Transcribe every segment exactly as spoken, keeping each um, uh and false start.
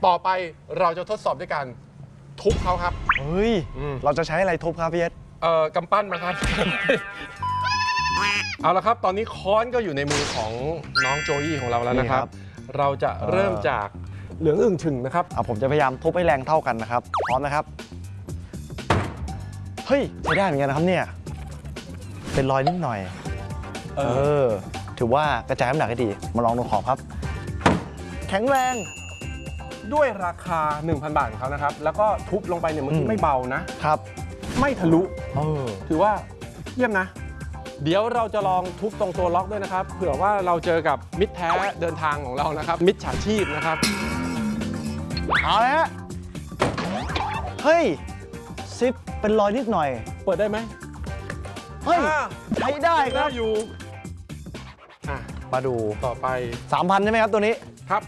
ต่อไปเราจะทดสอบด้วยการทุบเขาครับเฮ้ยเราจะใช้อะไรทุบครับพี่เอสเอ่อกำปั้นมาครับ เอาละครับตอนนี้ค้อนก็อยู่ในมือของน้องโจยี่ของเราแล้วนะครับเราจะเริ่มจากเหลืองอึ่งถึงนะครับผมจะพยายามทุบให้แรงเท่ากันนะครับพร้อมนะครับเฮ้ยใช้ได้เหมือนกันนะครับเนี่ยเป็นรอยนิดหน่อยเออถือว่ากระจายน้ำหนักให้ดีมาลองดูขอบครับแข็งแรงด้วยราคา หนึ่งพัน บาทของเขานะครับแล้วก็ทุบลงไปเนี่ยมันไม่เบานะครับไม่ทะลุถือว่าเยี่ยมนะเดี๋ยวเราจะลองทุบตรงตัวล็อกด้วยนะครับเผื่อว่าเราเจอกับมิตรแท้เดินทางของเรานะครับมิตรฉาชีพนะครับเอาละฮะเฮ้ยซิปเป็นรอยนิดหน่อยเปิดได้ไหมเฮ้ยใช้ได้ครับอยู่มาดูต่อไปสามพัน ใช่ไหมครับตัวนี้ครับ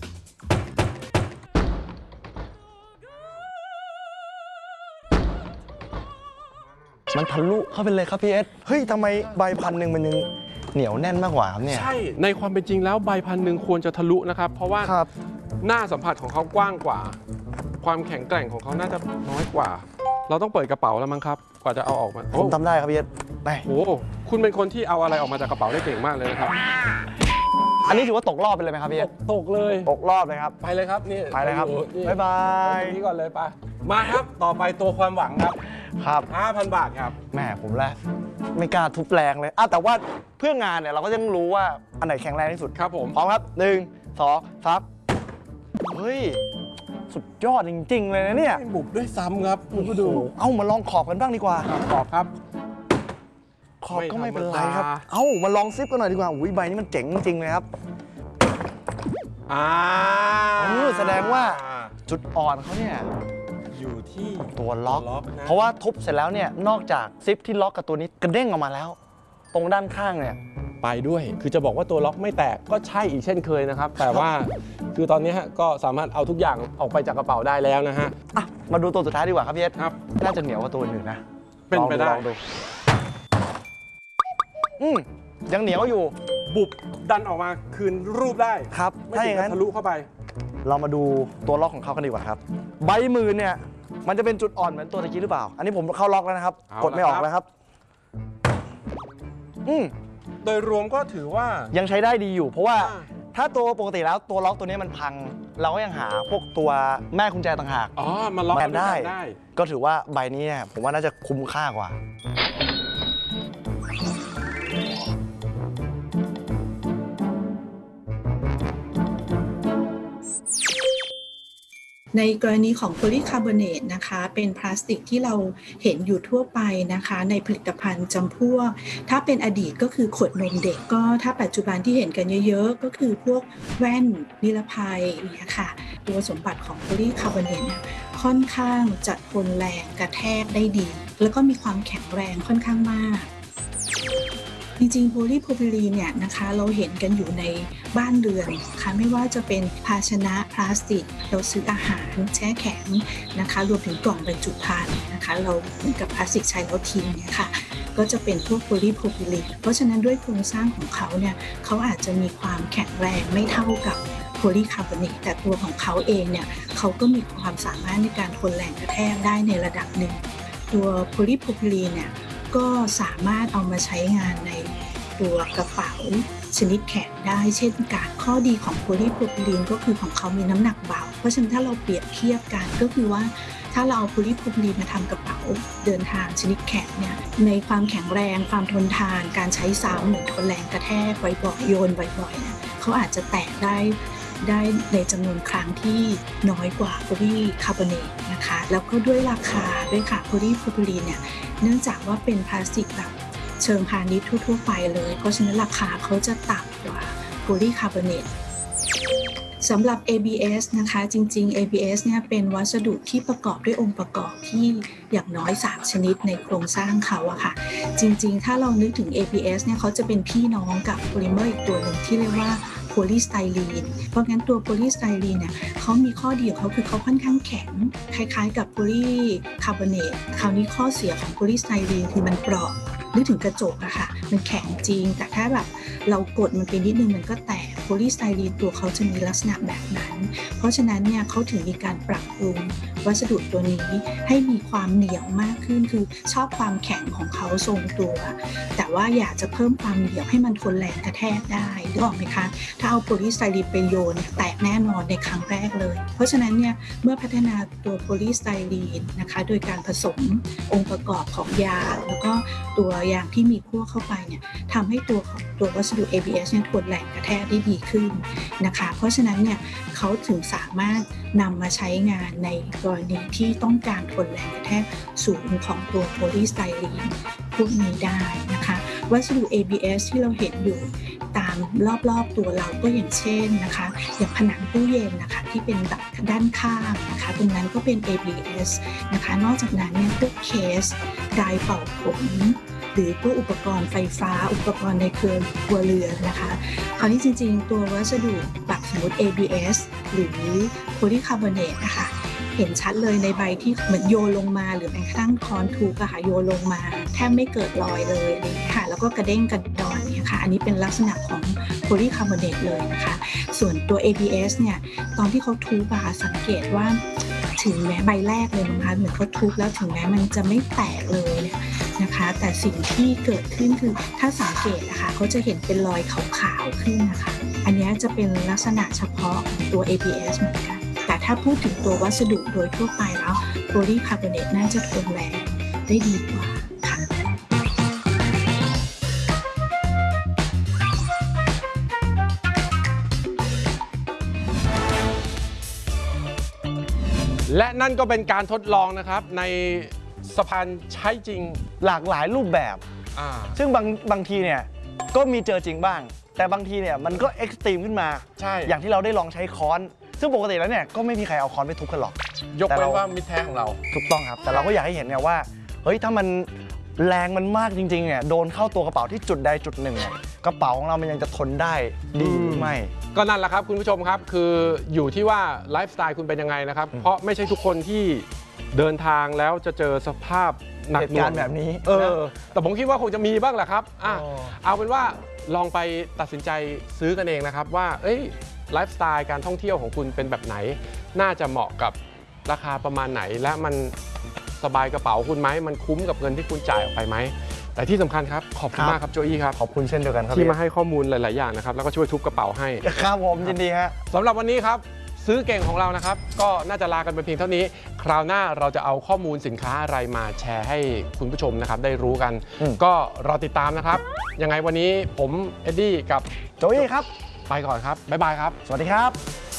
มันทะลุเข้าไปเลยครับพี่เอสเฮ้ยทำไมใบพันหนึ่งมันยังเหนียวแน่นมากกว่าเนี่ยใช่ในความเป็นจริงแล้วใบพันหนึ่งควรจะทะลุนะครับเพราะว่าหน้าสัมผัสของเขากว้างกว่าความแข็งแกร่งของเขาน่าจะน้อยกว่าเราต้องเปิดกระเป๋าแล้วมั้งครับกว่าจะเอาออกมาผมทำได้ครับพี่เอสไปโอ้คุณเป็นคนที่เอาอะไรออกมาจากกระเป๋าได้เก่งมากเลยนะครับอันนี้ถือว่าตกรอบไปเลยไหมครับพี่เอสตกเลยตกรอบเลยครับไปเลยครับนี่ไปเลยครับบ๊ายบายนี่ก่อนเลยไปมาครับต่อไปตัวความหวังครับครับห้าพัน บาทครับแม่ผมแหละไม่กล้าทุบแรงเลยอ่ะแต่ว่าเพื่องานเนี่ยเราก็ต้องรู้ว่าอันไหนแข็งแรงที่สุดครับผมพร้อมครับหนึ่งสองสามเฮ้ยสุดยอดจริงๆเลยนะเนี่ยบุบด้วยซ้ำครับคุณดูเอ้ามาลองขอบกันบ้างดีกว่าขอบครับขอบก็ไม่เป็นไรครับเอ้ามาลองซิปกันหน่อยดีกว่าอุ้ยใบนี้มันเจ๋งจริงเลยครับอ่าแสดงว่าจุดอ่อนเขาเนี่ยอยู่ที่ตัวล็อกเพราะว่าทุบเสร็จแล้วเนี่ยนอกจากซิปที่ล็อกกับตัวนี้กระเด้งออกมาแล้วตรงด้านข้างเนี่ยไปด้วยคือจะบอกว่าตัวล็อกไม่แตกก็ใช่อีกเช่นเคยนะครับแต่ว่าคือตอนนี้ฮะก็สามารถเอาทุกอย่างออกไปจากกระเป๋าได้แล้วนะฮะอ่ะมาดูตัวสุดท้ายดีกว่าครับพี่เอสครับน่าจะเหนียวกว่าตัวอื่นนะเป็นไปได้ลองดูอืมยังเหนียวอยู่บุบดันออกมาคืนรูปได้ครับไม่ถึงกับทะลุเข้าไปเรามาดูตัวล็อกของเขากันดีกว่าครับใบมือเนี่ยมันจะเป็นจุดอ่อนเหมือนตัวตะกี้หรือเปล่าอันนี้ผมเข้าล็อกแล้วนะครับกดไม่ออกแล้วครับอืมโดยรวมก็ถือว่ายังใช้ได้ดีอยู่เพราะว่าถ้าตัวปกติแล้วตัวล็อกตัวนี้มันพังเราก็ยังหาพวกตัวแม่กุญแจต่างหากอ๋อมันล็อกกันได้ก็ถือว่าใบนี้เนี่ยผมว่าน่าจะคุ้มค่ากว่าในกรณีของโพลีคาร์บอเนตนะคะเป็นพลาสติกที่เราเห็นอยู่ทั่วไปนะคะในผลิตภัณฑ์จำพวกถ้าเป็นอดีตก็คือขวดนมเด็กก็ถ้าปัจจุบันที่เห็นกันเยอะๆก็คือพวกแว่นนิรภัยเนี่ยค่ะตัวสมบัติของโพลีคาร์บอเนตเนี่ยค่อนข้างจะทนแรงกระแทกได้ดีแล้วก็มีความแข็งแรงค่อนข้างมากจริงๆโพลีโพรพิลีนเนี่ยนะคะเราเห็นกันอยู่ในบ้านเรือนนะคะไม่ว่าจะเป็นภาชนะพลาสติกเราซื้ออาหารแช่แข็งนะคะรวมถึงกล่องบรรจุภัณฑ์นะคะเราเหมือนกับพลาสติกใช้แล้วทิ้งเนี่ยค่ะก็จะเป็นพวกโพลีโพรพิลีนเพราะฉะนั้นด้วยโครงสร้างของเขาเนี่ยเขาอาจจะมีความแข็งแรงไม่เท่ากับโพลีคาร์บอเนตแต่ตัวของเขาเองเนี่ยเขาก็มีความสามารถในการทนแรงกระแทกได้ในระดับหนึ่งตัวโพลีโพรพิลีนเนี่ยก็สามารถเอามาใช้งานในตัวกระเป๋าชนิดแข็งได้เช่นกันข้อดีของโพลีโพรพิลีนก็คือของเขามีน้ำหนักเบาเพราะฉะนั้นถ้าเราเปรียบเทียบกันก็คือว่าถ้าเราเอาโพลีโพรพิลีนมาทำกระเป๋าเดินทางชนิดแข็งเนี่ยในความแข็งแรงความทนทานการใช้ซ้ำเหมือนทนแรงกระแทกบ่อยๆโยนบ่อยๆเนี่ยเขาอาจจะแตกได้ได้ในจำนวนครั้งที่น้อยกว่าโพลีคาร์บอเนตนะคะแล้วก็ด้วยราคาด้วยค่ะโพลีโพรพิลีนเนี่ยเนื่องจากว่าเป็นพลาสติกแบบเชิงพาณิชย์ทั่วๆไปเลยเพราะฉะนั้นราคาเขาจะต่ำกว่าโพลีคาร์บอเนตสำหรับ เอ บี เอส นะคะจริงๆ เอ บี เอส เนี่ยเป็นวัสดุที่ประกอบด้วยองค์ประกอบที่อย่างน้อยสามชนิดในโครงสร้างเขาอะค่ะจริงๆถ้าเรานึกถึง เอ บี เอส เนี่ยเขาจะเป็นพี่น้องกับโพลิเมอร์อีกตัวหนึ่งที่เรียกว่าโพลีสไตรีนเพราะงั้นตัวโพลีสไตรีนเนี่ยเขามีข้อดีของเขาคือเขาค่อนข้างแข็งคล้ายๆกับโพลีคาร์บอเนตคราวนี้ข้อเสียของโพลีสไตรีนคือมันเปราะนึกถึงกระจกอะค่ะมันแข็งจริงแต่ถ้าแบบเรากดมันไปนิดนึงมันก็แตกโพโพลีสไตรีนตัวเขาจะมีลักษณะแบบนั้นเพราะฉะนั้นเนี่ยเขาถึงมีการปรับปรุงวัสดุตัวนี้ให้มีความเหนียวมากขึ้นคือชอบความแข็งของเขาทรงตัวแต่ว่าอยากจะเพิ่มความเหนียวให้มันทนแรงกระแทกได้นึกออกไหมคะถ้าเอาโพลีสไตรีนไปโยนแตกแน่นอนในครั้งแรกเลยเพราะฉะนั้นเนี่ยเมื่อพัฒนาตัวโพลีสไตรีนนะคะโดยการผสมองค์ประกอบของยางแล้วก็ตัวยางที่มีคั่วเข้าไปเนี่ยทำให้ตัวของตัววัสดุ เอ บี เอส เนี่ยทนแรงกระแทกได้ดีขึ้นนะคะเพราะฉะนั้นเนี่ยเขาถึงสามารถนำมาใช้งานในกรณีที่ต้องการทนแรงกระแทกสูงของตัวโพลีสไตรีนพวกนี้ได้นะคะวัสดุ เอ บี เอส ที่เราเห็นอยู่ตามรอบๆตัวเราก็อย่างเช่นนะคะอย่างผนังตู้เย็นนะคะที่เป็นแบบด้านข้างนะคะตรงนั้นก็เป็น เอ บี เอส นะคะนอกจากนั้นเนี่ยพวกเคสไดร์เป่าผมหรือพวกอุปกรณ์ไฟฟ้าอุปกรณ์ในเครือครัวเรือนนะคะคราวนี้จริงๆตัววัสดุแบบสมมติ เอ บี เอส หรือโพลีคาร์บอเนตนะคะเห็นชัดเลยในใบที่เหมือนโยนลงมาหรือแม้กระทั่งคอนทูกอะค่ะโยนลงมาแทบไม่เกิดรอยเลยอะไรอย่างเงี้ยค่ะแล้วก็กระเด้งกระดอนเนี่ยค่ะอันนี้เป็นลักษณะของโพลีคาร์บอเนตเลยนะคะส่วนตัว เอ บี เอส เนี่ยตอนที่เขาทูบอะสังเกตว่าถึงแม้ใบแรกเลยนะคะเหมือนเขาทุบแล้วถึงแม้มันจะไม่แตกเลยเนี่ยนะคะแต่สิ่งที่เกิดขึ้นคือถ้าสังเกตนะคะเขาจะเห็นเป็นรอยขาวๆขึ้นนะคะอันนี้จะเป็นลักษณะเฉพาะของตัว เอ บี เอส เหมือนกันแต่ถ้าพูดถึงตัววัสดุโดยทั่วไปแล้วโพลีคาร์บอเนตน่าจะทนแรงได้ดีกว่าค่ะและนั่นก็เป็นการทดลองนะครับในสะพานใช้จริงหลากหลายรูปแบบ ซึ่งบางบางทีเนี่ยก็มีเจอจริงบ้างแต่บางทีเนี่ยมันก็เอ็กซ์ตรีมขึ้นมาใช่อย่างที่เราได้ลองใช้ค้อนซึ่งปกติแล้วเนี่ยก็ไม่มีใครเอาค้อนไปทุบกันหรอกยกเว้นว่ามิตรแท้ของเราถูกต้องครับแต่เราก็อยากให้เห็นเนี่ยว่าเฮ้ยถ้ามันแรงมันมากจริงๆเนี่ยโดนเข้าตัวกระเป๋าที่จุดใดจุดหนึ่งเนี่ยกระเป๋าของเรามันยังจะทนได้ดีหรือไม่ก็นั่นแหละครับคุณผู้ชมครับคืออยู่ที่ว่าไลฟ์สไตล์คุณเป็นยังไงนะครับเพราะไม่ใช่ทุกคนที่เดินทางแล้วจะเจอสภาพหนักหน่วงแบบนี้เออแต่ผมคิดว่าคงจะมีบ้างแหละครับอ่ะเอาเป็นว่าลองไปตัดสินใจซื้อกันเองนะครับว่าเอ้ยไลฟ์สไตล์การท่องเที่ยวของคุณเป็นแบบไหนน่าจะเหมาะกับราคาประมาณไหนและมันสบายกระเป๋าคุณไหมมันคุ้มกับเงินที่คุณจ่ายออกไปไหมแต่ที่สำคัญครับขอบคุณมากครับโจอี้ครับขอบคุณเช่นเดียวกันครับที่มาให้ข้อมูลหลายๆอย่างนะครับแล้วก็ช่วยทุบกระเป๋าให้ครับผมยินดีฮะสำหรับวันนี้ครับซื้อเก่งของเรานะครับก็น่าจะลากันไปเพียงเท่านี้คราวหน้าเราจะเอาข้อมูลสินค้าอะไรมาแชร์ให้คุณผู้ชมนะครับได้รู้กันก็รอติดตามนะครับยังไงวันนี้ผมเอ็ดดี้กับโจอี้ครับไปก่อนครับบ๊ายบายครับสวัสดีครับ